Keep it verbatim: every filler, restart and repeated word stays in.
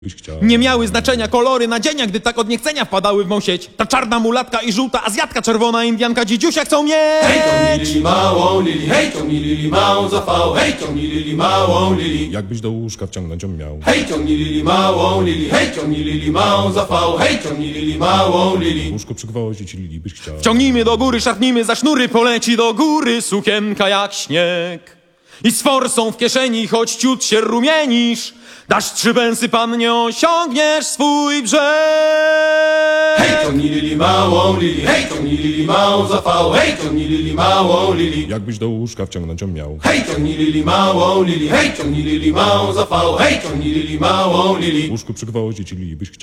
byś chciał. Nie miały znaczenia kolory nadzienia, gdy tak od niechcenia wpadały w mą sieć. Ta czarna mulatka i żółta azjatka, czerwona indianka, dzidziusia chcą mieć. Hej, ciągnij lili małą lili, hej, ciągnij lili małą za fał, hej, ciągnij lili małą lili. Jakbyś do łóżka wciągnąć ją miał. Hej, ciągnij lili małą lili, hej, ciągnij lili małą za fał, hej, ciągnij lili małą lili. Łóżko przygwoździć lili byś chciał. Ciągnijmy do góry, szarpnijmy za sznury, poleci do góry sukienka jak śnieg. I z forsą w kieszeni, choć ciut się rumienisz, dasz trzy pensy, pan, nie osiągniesz swój brzeg. Hej, ciągnij lili małą lili, hej, ciągnij lili małą za fał, hej, ciągnij lili małą lili. Jakbyś do łóżka wciągnąć ją miał. Hej, ciągnij lili małą lili, hej, ciągnij lili małą za fał, hej, ciągnij lili małą lili. Łóżko przygwoździć lili byś chciał.